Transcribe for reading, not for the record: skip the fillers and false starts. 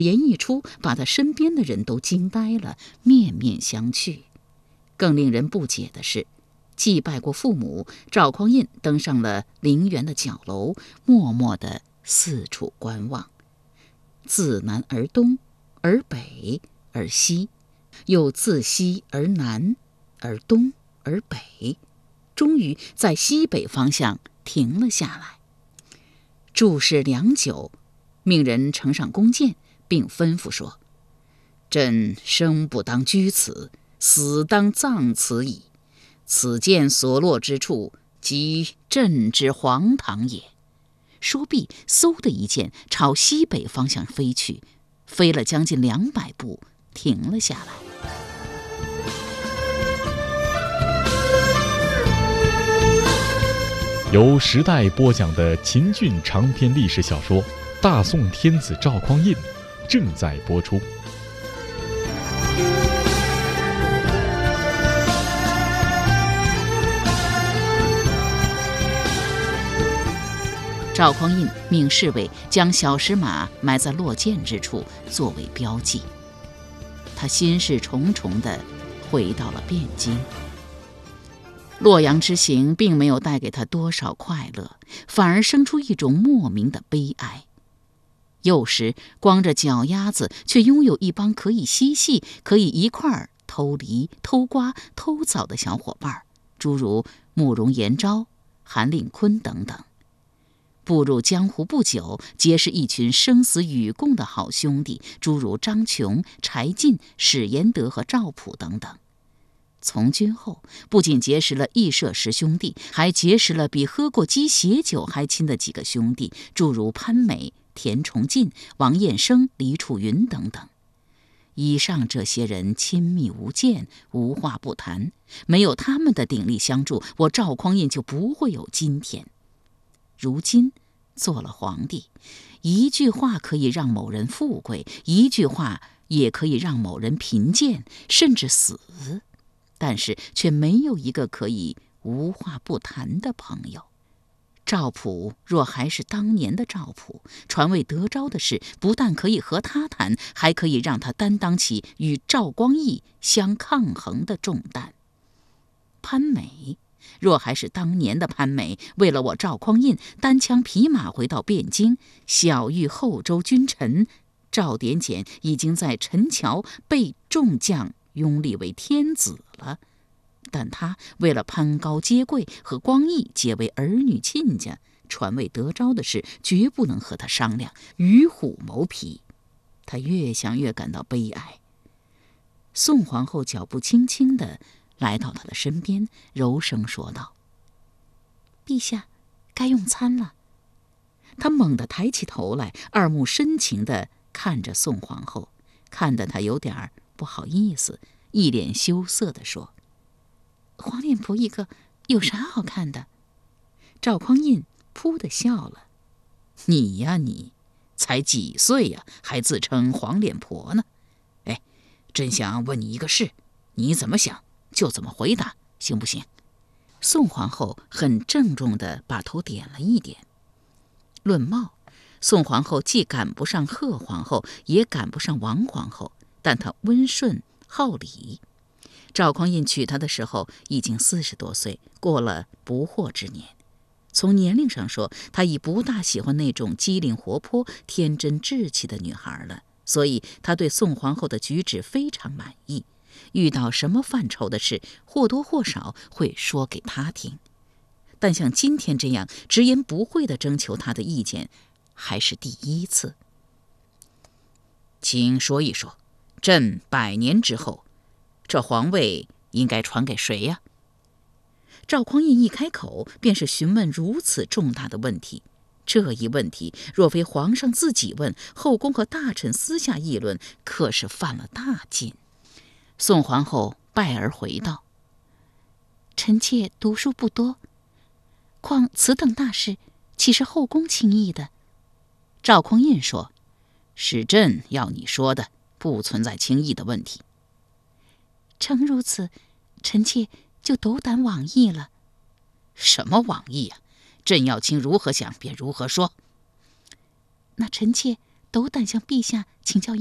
言一出，把他身边的人都惊呆了，面面相觑。更令人不解的是，祭拜过父母，赵匡胤登上了陵园的角楼，默默地四处观望。自南而东，而北，而西，又自西而南，而东，而北，终于在西北方向停了下来。注视良久，命人呈上弓箭，并吩咐说：“朕生不当居此，死当葬此矣。此箭所落之处，即朕之皇堂也。”说毕，嗖的一箭朝西北方向飞去，飞了将近200步，停了下来。 由时代播讲的秦俊长篇历史小说《大宋天子赵匡胤》正在播出。 赵匡胤命侍卫将小石马埋在落箭之处，作为标记。他心事重重地回到了汴京。洛阳之行并没有带给他多少快乐，反而生出一种莫名的悲哀。幼时光着脚丫子，却拥有一帮可以嬉戏、可以一块儿偷梨、偷瓜、偷枣的小伙伴，诸如慕容延昭、韩令坤等等。步入江湖不久，结识一群生死与共的好兄弟，诸如张琼、柴进、史延德和赵普等等。从军后，不仅结识了义社十兄弟，还结识了比喝过鸡血酒还亲的几个兄弟，诸如潘美、田崇进、王彦生、李楚云等等。以上这些人亲密无间，无话不谈，没有他们的鼎力相助，我赵匡胤就不会有今天。如今做了皇帝，一句话可以让某人富贵，一句话也可以让某人贫贱，甚至死，但是却没有一个可以无话不谈的朋友。赵普若还是当年的赵普，传位得昭的事不但可以和他谈，还可以让他担当起与赵光义相抗衡的重担。潘美若还是当年的潘美，为了我赵匡胤单枪匹马回到汴京，小遇后周君臣，赵典简已经在陈桥被众将拥立为天子了。但他为了攀高阶贵，和光义结为儿女亲家，传位得昭的事绝不能和他商量，与虎谋皮。他越想越感到悲哀。宋皇后脚步轻轻地来到他的身边，柔声说道：“陛下，该用餐了。”他猛地抬起头来，二目深情地看着宋皇后，看得他有点不好意思，一脸羞涩地说：“黄脸婆一个，有啥好看的？”赵匡胤扑地笑了：“你呀你，才几岁呀，还自称黄脸婆呢？哎，朕想问你一个事，你怎么想就怎么回答，行不行？”宋皇后很郑重地把头点了一点。论貌，宋皇后既赶不上贺皇后，也赶不上王皇后，但她温顺好礼。赵匡胤娶她的时候已经40多岁，过了不惑之年。从年龄上说，她已不大喜欢那种机灵活泼、天真稚气的女孩了，所以她对宋皇后的举止非常满意。遇到什么犯愁的事，或多或少会说给她听。但像今天这样直言不讳地征求她的意见，还是第一次。请说一说，朕100年之后，这皇位应该传给谁呀？赵匡胤一开口便是询问如此重大的问题，这一问题若非皇上自己问，后宫和大臣私下议论，可是犯了大禁。宋皇后拜而回道：“臣妾读书不多，况此等大事，岂是后宫轻易的？”赵匡胤说：“是朕要你说的，不存在轻易的问题。”诚如此，臣妾就斗胆妄议了。什么妄议呀？朕要卿如何想便如何说。那臣妾斗胆向陛下请教